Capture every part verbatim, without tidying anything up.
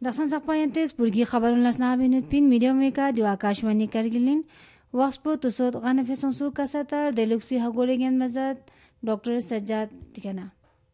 दसन सपायंतेस पुरगी खबरुन लसनाबिन pin media में का जो आकाशवाणी करगिलिन वक्सपो तुसोत गनफेसों सु कसतर देलुक्सी हगोरेगन मजद डॉक्टर सज्जाद तिकना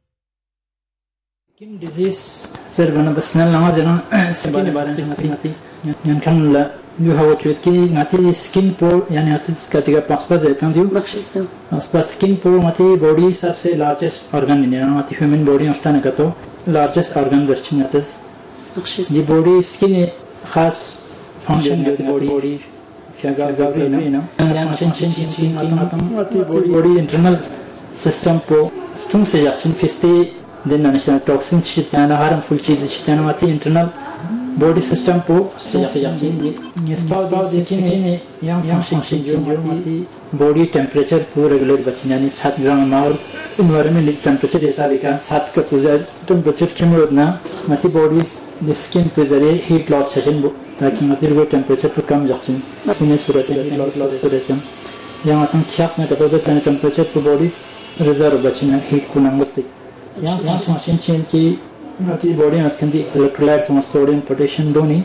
किन डिजीज सर बना बसनल नवा जना स्किन बारे में ngati ngati yan kan la you have what with ki ngati skin pore yani ngati katika paspa zaitan diu बख्शिश paspa skin pore ngati body सबसे largest organ in ngati human body ostana kato largest organ darchin ngatas बख्शिश ये body skin khas function ngati body body shaga zabi na function chin chin chin atam ngati body body internal system po strong se yakin fiste दिन नशा toxin शिचाना harmful चीज शिचाना माती internal body system को से याकी ये spouse देखिए ने young function जो माती बॉडी टेंपरेचर को रेगुलर बचने यानी सात ग्राम मार एनवायरनमेंट टेंपरेचर ऐसा लिखा सात का तो ज्यादा टेंपरेचर कम होना माती बॉडी द स्किन पे जरिए हीट लॉस सेशन ताकि माती वो टेंपरेचर पर कम जाए सीने सूरत है हीट लॉस सूरत है यहाँ मातम ख्यास में कतो जैसे टेंपरेचर पर बॉडी रिजर्व बचने हीट को नंगस्ती यहाँ फंक्शन चेंज की आती बॉडी में कंदी इलेक्ट्रोलाइट्स और सोडियम पोटेशियम दोनों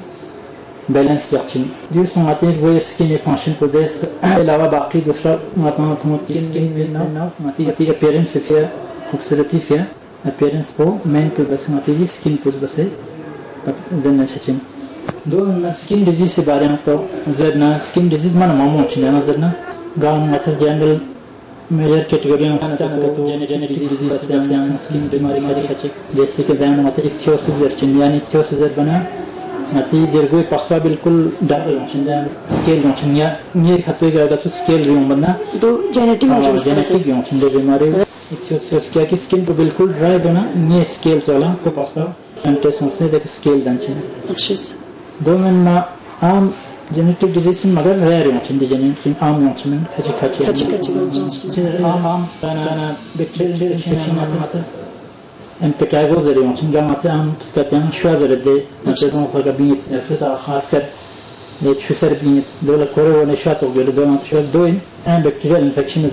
बैलेंस रखने जो समाते हैं वो स्किन फंक्शन को देश अलावा बाकी दूसरा माता माता की स्किन में ना ना माती आती अपीयरेंस फिर खूबसूरती फिर अपीयरेंस को मेन पे बस माती की स्किन पे बस है देना चाहिए दो स्किन डिजीज से बारे में तो जरना स्किन डिजीज माना मामू चाहिए ना जरना गांव में अच्छा जनरल मेजर कैटेगरी में आता है तो जेनेटिक डिजीज से हम स्किन बीमारी का खचे जैसे कि दान मत इक्थियोसिस जर्चिन यानी इक्थियोसिस बना मती दीर्घ पस्सा बिल्कुल डाल चिंदा स्केल में या ये खतरे का अगर तो स्केल रियो बना तो जेनेटिक हो जेनेटिक हो चिंदा बीमारी इक्थियोसिस क्या कि स्किन पे बिल्कुल ड्राई दोना ये स्केल वाला को पस्सा एंटेसन से देख स्केल दांचिन बख्शिश दो में ना आम जेनेटिक डिजीज मगर रेयर है चिंदी जेनेटिक आम में खचे खचे खचे खचे आम आम तना बैक्टीरियल इन्फेक्शन आता है en petago zari on tinga mate am skatyan shwazar de mate don faga bi fisa khas कर एक शुसर भी दो लखोरे वाले शात हो गए दो ना शो दो इन बैक्टीरियल इन्फेक्शन